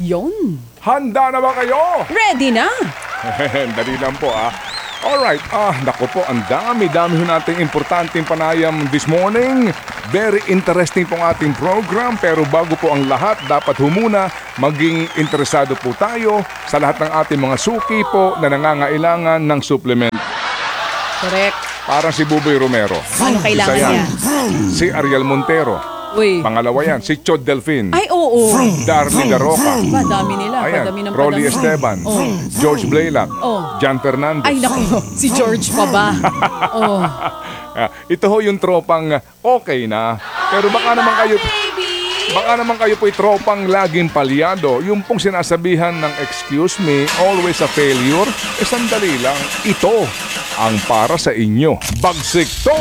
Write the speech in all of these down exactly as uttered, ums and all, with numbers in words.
Yon. Handa na ba kayo? Ready na! Dali lang po ah. Alright, ah, naku po, ang dami-dami ho nating importanteng panayam this morning. Very interesting pong ating program, pero bago po ang lahat, dapat ho muna maging interesado po tayo sa lahat ng ating mga suki po na nangangailangan ng supplement. Correct. Parang si Buboy Romero. Ano kailangan Isa yan. niya? Si Ariel Montero. Uy. Pangalawa yan, si Chod Delfin. Ay, oo. Darly Daroca. Ba, dami nila. Ayan, Padami ng Rolly padami. Esteban. Oh. George Blaylock. Oh. John Fernandez. Ay, naku. Si George pa ba? Oh. Ah, ito ho yung tropang okay na. Pero baka naman kayo... Baka naman kayo po'y tropang laging palyado. Yung pong sinasabihan ng excuse me, always a failure. Eh, sandali lang. Ito ang para sa inyo. Bagsik to!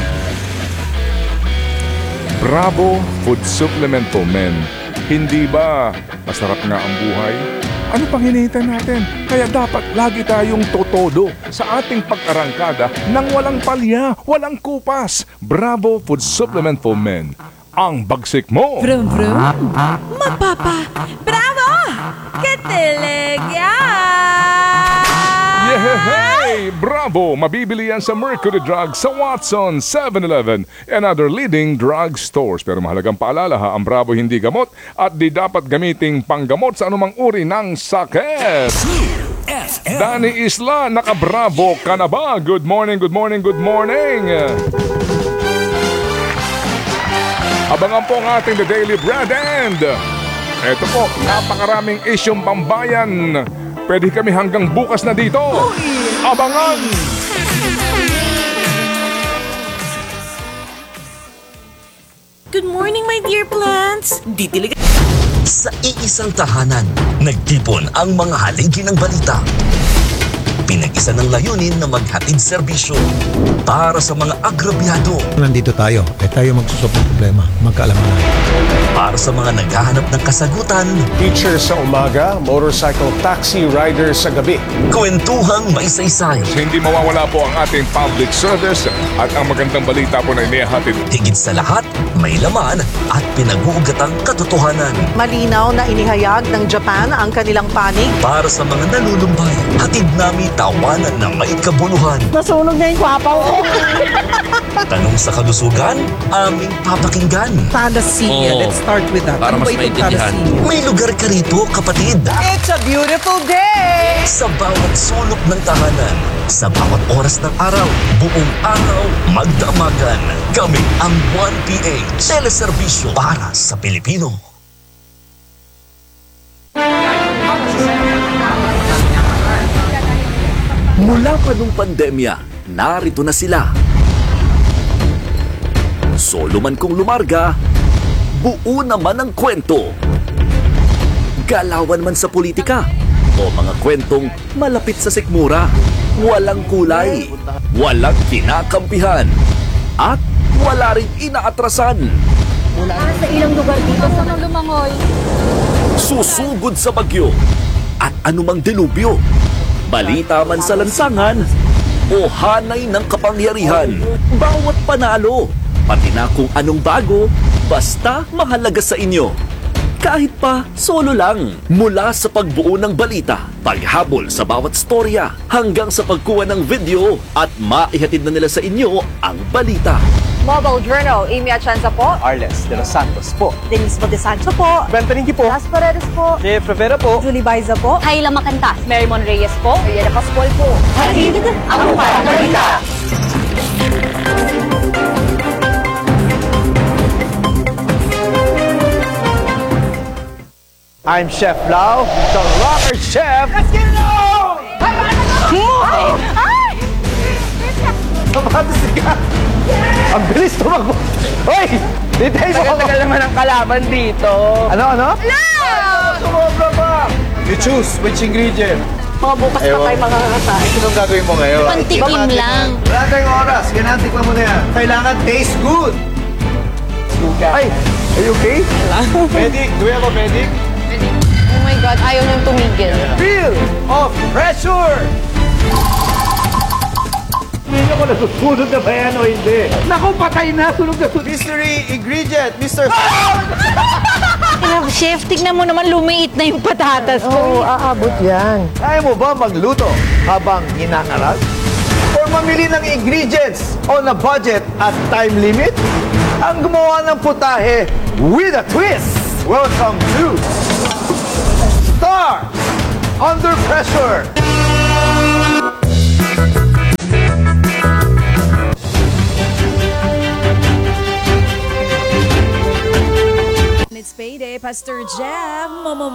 Bravo Food Supplement po, men. Hindi ba masarap nga ang buhay? Ano pang hinihintay natin? Kaya dapat lagi tayong totodo sa ating pag-arangkada ng walang palya, walang kupas. Bravo Food Supplement po, men. Ang bagsik mo! Vroom, vroom. Mapapa. Bravo! Katiligya! Yehey! Bravo! Mabibili yan sa Mercury Drug, sa Watson, seven eleven, and other leading drug stores. Pero mahalagang paalala ha, ang Bravo hindi gamot at di dapat gamiting panggamot sa anumang uri ng sakit. Danny Isla, naka-Bravo ka na ba? Good morning, good morning, good morning! Abangan po ang ating The Daily Bread and eto po, napakaraming isyong pambayan. Pwede kami hanggang bukas na dito. Abangan! Good morning, my dear plants. Ditilig. Sa iisang tahanan, nagtipon ang mga haligi ng balita. Pinag-isa ng layunin na maghatid serbisyo para sa mga agrabyado. Nandito tayo, eh tayo magsusok ng problema, magkaalaman. Para sa mga naghahanap ng kasagutan. Teacher sa umaga, motorcycle taxi rider sa gabi. Kwentuhang may saysay. Hindi mawawala po ang ating public service at ang magandang balita po na inihatid. Higit sa lahat, may laman at pinag-uugatang katotohanan. Malinaw na inihayag ng Japan ang kanilang panig. Para sa mga nalulumbay, hatid namin tawanan na may kabuluhan. Nasunog na yung kwapaw ko. Tanong sa kalusugan, aming papakinggan. Thalassemia, let's start with that. Para Ano mas ba itong maintindihan. thalassemia? May lugar ka rito, kapatid. It's a beautiful day! Sa bawat sulok ng tahanan, sa bawat oras ng araw, buong araw, magdamagan. Kami ang one P H, teleserbisyo para sa Pilipino. Mula pa nung pandemya, narito na sila. Solo man kung lumarga, buo naman ang kwento. Galawan man sa politika, o mga kwentong malapit sa sikmura. Walang kulay, walang kinakampihan, at wala rin inaatrasan. Sa ilang lugar dito sa Lumangoy. Susugod sa bagyo at anumang delubyo. Balita man sa lansangan o hanay ng kapangyarihan. Bawat panalo, pati na kung anong bago, basta mahalaga sa inyo. Kahit pa solo lang. Mula sa pagbuo ng balita, paghabol sa bawat storya, hanggang sa pagkuha ng video at maihatid na nila sa inyo ang balita. Mobile Journal, Amy Atienza po. Arles de los Santos po. Denise Bodesancho po. Ben Paninki po. Las Paredes po. Jeff Rivera po. Julie Baiza po. Kayla Macantas. Marymon Reyes po. Ariana Pascual po. Hatid ang parang balita. I'm Chef Lau, the rocker chef. Let's get it on! Ay! Ay! Kapatis ka! Ang bilis tumakbo! Hoy! Detail mo! Tagal naman ang kalaban dito. Ano, ano? Hello! Sumobra pa! You choose which ingredient. Mga bukas pa tayo makakakain. Anong gagawin mo ngayon? Pantikim lang. Wala tayong oras. Ganaan, tikman mo na yan. Kailangan taste good. Ay! Are you okay? Medic! Do we have a medic? Oh my God, ayaw niyang tumigil. Feel of pressure! Hindi ako nasusunod na ba yan o hindi? Naku, patay na! Sunog na sunog! Mystery ingredient, Mister Chef, tignan mo naman lumiit na yung patatas ko. aabot yan. Kaya mo ba magluto habang inangaral? Or mamili ng ingredients on a budget at time limit? Ang gumawa ng putahe with a twist. Welcome to Star Under Pressure. It's payday, Pastor Jeff. Mama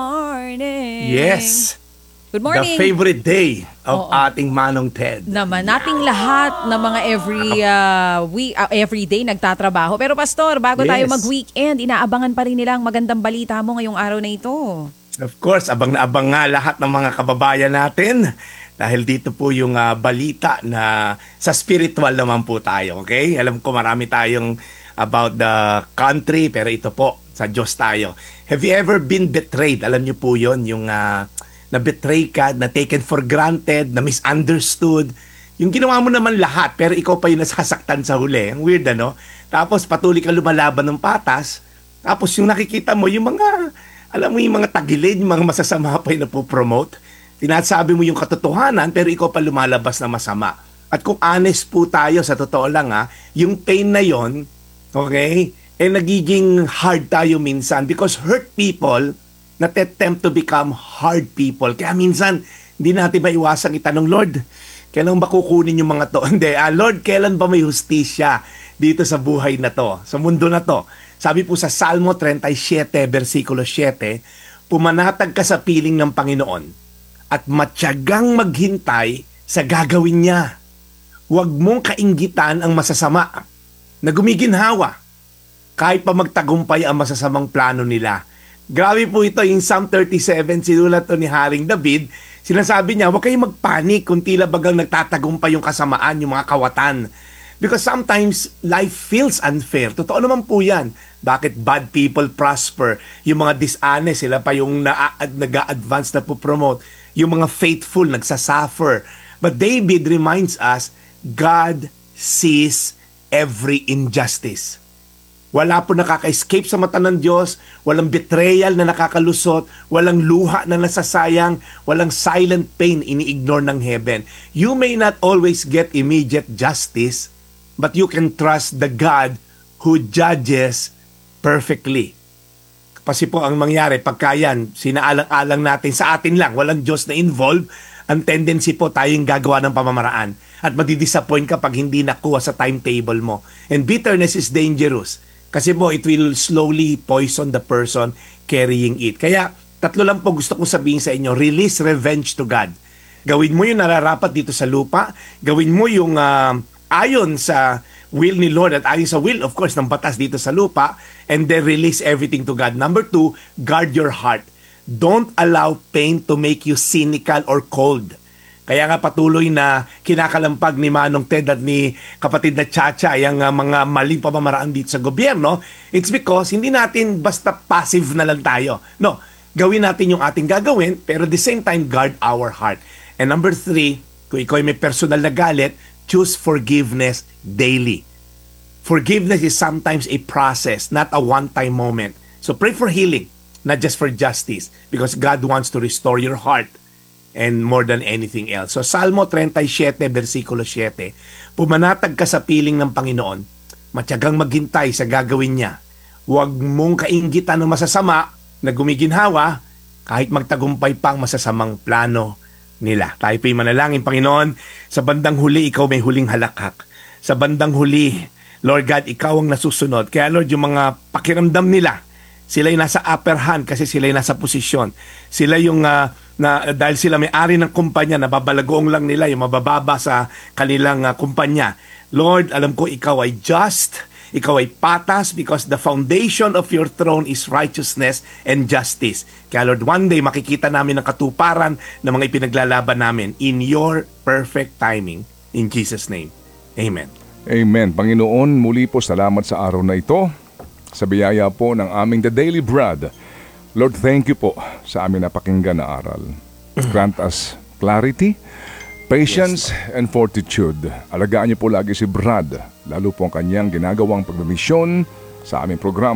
morning. Yes. Good morning. The favorite day of Oo. ating Manong Ted. Naman, nating lahat ng mga every uh, week, uh, every day nagtatrabaho. Pero Pastor, bago Yes. tayo mag-weekend, inaabangan pa rin nila ang magandang balita mo ngayong araw na ito. Of course, abang na abang nga lahat ng mga kababayan natin. Dahil dito po yung ah, balita na sa spiritual naman po tayo, okay? Alam ko marami tayong about the country, pero ito po, sa Diyos tayo. Have you ever been betrayed? Alam niyo po yon yung ah, na-betray ka, na taken for granted, na misunderstood. Yung ginawa mo naman lahat, pero ikaw pa yung nasasaktan sa huli. Ang weird, ano? Tapos patuloy ka lumalaban ng patas. Tapos yung nakikita mo, yung mga, alam mo yung mga tagilid, yung mga masasama pa yung napopromote. Tinasabi mo yung katotohanan, pero ikaw pa lumalabas na masama. At kung honest po tayo, sa totoo lang ha, yung pain na yon, okay, eh nagiging hard tayo minsan because hurt people nate-tempt to become hard people. Kaya minsan, hindi natin maiwasang itanong, Lord, kailan ba kukunin yung mga to? Hindi, ah, Lord, kailan ba may hustisya dito sa buhay na to, sa mundo na to? Sabi po sa Salmo thirty-seven, versikulo seven, pumanatag ka sa piling ng Panginoon at matyagang maghintay sa gagawin niya. Huwag mong kainggitan ang masasama na gumiginhawa kahit pa magtagumpay ang masasamang plano nila. Grabe po ito, yung Psalm thirty-seven, sinulat to ni Haring David. Sinasabi niya, huwag kayong magpanik kung tila bagang nagtatagumpay yung kasamaan, yung mga kawatan. Because sometimes life feels unfair. Totoo naman po yan. Bakit bad people prosper? Yung mga dishonest, sila pa yung na- nag-a-advance na po promote. Yung mga faithful, nagsasuffer. But David reminds us, God sees every injustice. Wala po nakaka-escape sa mata ng Diyos, walang betrayal na nakakalusot, walang luha na nasasayang, walang silent pain ini-ignore ng heaven. You may not always get immediate justice, but you can trust the God who judges perfectly. Kasi po ang mangyari, pagka yan, sinaalang-alang natin sa atin lang, walang Diyos na involved, ang tendency po tayong gagawa ng pamamaraan at madidisappoint kapag hindi nakuha sa timetable mo. And bitterness is dangerous. Kasi po, it will slowly poison the person carrying it. Kaya, tatlo lang po gusto kong sabihin sa inyo, release revenge to God. Gawin mo yung nararapat dito sa lupa. Gawin mo yung uh, ayon sa will ni Lord at ayon sa will, of course, ng batas dito sa lupa. And then release everything to God. Number two, guard your heart. Don't allow pain to make you cynical or cold. Kaya nga patuloy na kinakalampag ni Manong Ted at ni kapatid na Chacha yung uh, mga maling pamamaraan dito sa gobyerno. It's because hindi natin basta passive na lang tayo. No, gawin natin yung ating gagawin pero at the same time guard our heart. And number three, kung ikaw ay may personal na galit, choose forgiveness daily. Forgiveness is sometimes a process, not a one-time moment. So pray for healing, not just for justice, because God wants to restore your heart and more than anything else. So Salmo thirty-seven, versikulo seven, pumanatag ka sa piling ng Panginoon, matyagang maghintay sa gagawin niya. Huwag mong kainggitan ng masasama na gumiginhawa kahit magtagumpay pang masasamang plano nila. Tayo po'y manalangin, Panginoon, sa bandang huli, ikaw may huling halakhak. Sa bandang huli, Lord God, ikaw ang nasusunod. Kaya Lord, yung mga pakiramdam nila, sila'y nasa upper hand kasi sila'y nasa posisyon. Sila yung, uh, na, dahil sila may-ari ng kumpanya, nababalagoong lang nila yung mabababa sa kanilang uh, kumpanya. Lord, alam ko ikaw ay just, ikaw ay patas because the foundation of your throne is righteousness and justice. Kaya Lord, one day makikita namin ang katuparan ng mga ipinaglalaban namin in your perfect timing. In Jesus' name, amen. Amen. Panginoon, muli po salamat sa araw na ito. Sa biyaya po ng aming The Daily Bread. Lord, thank you po sa aming napakinggan na aral. Grant us clarity, patience, and fortitude. Alagaan niyo po lagi si Brad, lalo po ang kanyang ginagawang pagmimisyon sa aming programa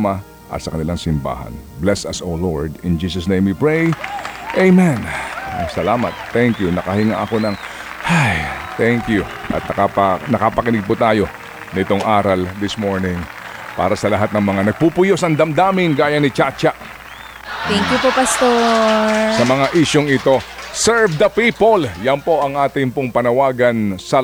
at sa kanilang simbahan. Bless us, O Lord. In Jesus' name we pray. Amen. Ay, salamat. Thank you. Nakahinga ako ng, ay, thank you. At nakapa, nakapakinig po tayo nitong aral this morning para sa lahat ng mga nagpupuyos ang damdamin gaya ni Chacha. Thank you po, Pastor. Sa mga isyong ito, serve the people. Yan po ang ating pong panawagan sa